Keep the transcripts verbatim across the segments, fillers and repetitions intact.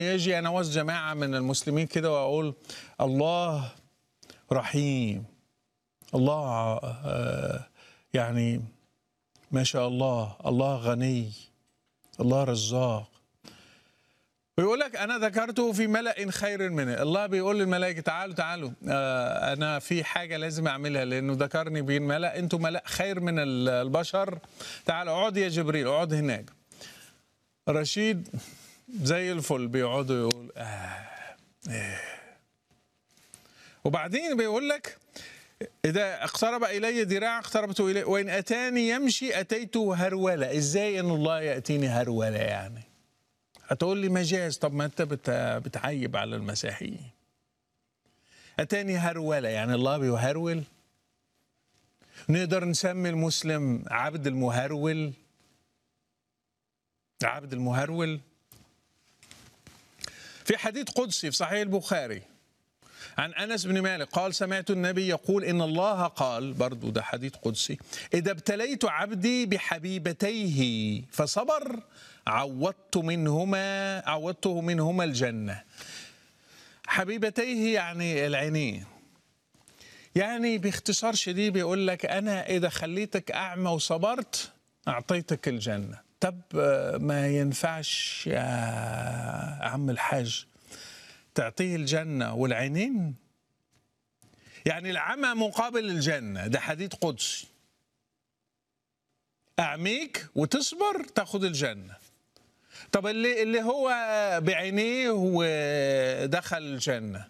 يجي أنا وسط جماعة من المسلمين كده وأقول الله رحيم، الله آه، يعني ما شاء الله، الله غني، الله رزاق. بيقول لك أنا ذكرته في ملأ خير منه. الله بيقول للملائكة تعالوا تعالوا آه أنا في حاجة لازم أعملها لأنه ذكرني بين ملأ، أنتوا ملأ خير من البشر. تعالوا اقعد يا جبريل، اقعد هناك. رشيد زي الفل بيقعدوا يقول آه آه. وبعدين بيقول لك إذا اقترب إلي ذراع اقتربت إليه، وإن أتاني يمشي أتيته هرولة. إزاي إن الله يأتيني هرولة يعني؟ هتقول لي مجاز. طب ما أنت بتعيب على المسيحيين. أتاني هرولة يعني الله بيهرول. نقدر نسمي المسلم عبد المهرول، عبد المهرول. في حديث قدسي في صحيح البخاري عن أنس بن مالك قال سمعت النبي يقول إن الله قال، برضو ده حديث قدسي، إذا ابتليت عبدي بحبيبتيه فصبر عوضت منهما عوضته منهما الجنة. حبيبتيه يعني العينين. يعني باختصار شديد بيقول لك أنا إذا خليتك أعمى وصبرت أعطيتك الجنة. طب ما ينفعش يا عم الحاج تعطيه الجنة والعينين؟ يعني العمى مقابل الجنة، ده حديث قدسي. أعميك وتصبر تاخد الجنة. طب اللي اللي هو بعينيه ودخل الجنة،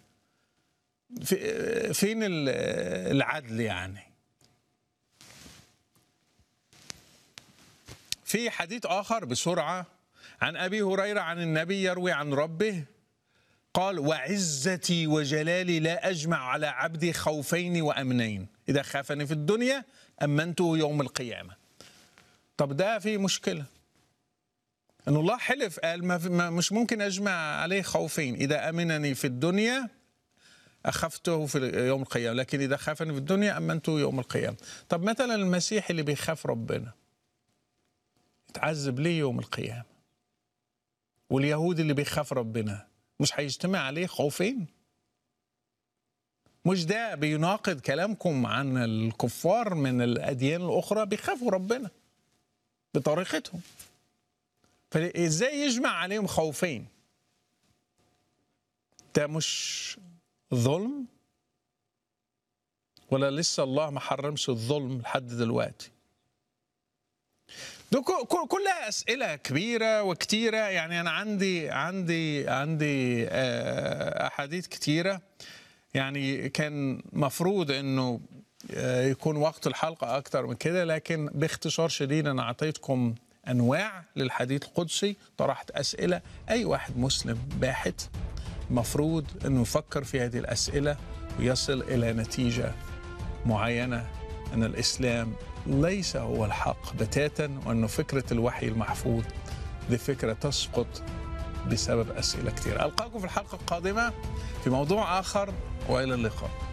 في فين العدل يعني؟ في حديث آخر بسرعة عن أبي هريرة عن النبي يروي عن ربه قال وعزتي وجلالي لا أجمع على عبدي خوفين وأمنين، إذا خافني في الدنيا أمنته يوم القيامة. طب ده في مشكلة، أن الله حلف قال ما مش ممكن أجمع عليه خوفين، إذا أمنني في الدنيا أخفته في يوم القيامة، لكن إذا خافني في الدنيا أمنته يوم القيامة. طب مثلا المسيح اللي بيخاف ربنا يتعذب ليه يوم القيامة؟ واليهودي اللي بيخاف ربنا مش هيجتمع عليه خوفين؟ مش ده بيناقض كلامكم عن الكفار من الأديان الأخرى بيخافوا ربنا بطريقتهم؟ فإزاي يجمع عليهم خوفين؟ ده مش ظلم؟ ولا لسه الله ما حرمش الظلم لحد دلوقتي؟ دي كلها أسئلة كبيرة وكتيرة. يعني أنا عندي عندي عندي أحاديث كتيرة، يعني كان مفروض إنه يكون وقت الحلقة أكتر من كده، لكن باختصار شديد أنا أعطيتكم أنواع للحديث القدسي، طرحت أسئلة. أي واحد مسلم باحث مفروض إنه يفكر في هذه الأسئلة ويصل إلى نتيجة معينة أن الإسلام ليس هو الحق بتاتا، وأنه فكرة الوحي المحفوظ دي فكرة تسقط بسبب أسئلة كثيرة. ألقاكم في الحلقة القادمة في موضوع آخر، وإلى اللقاء.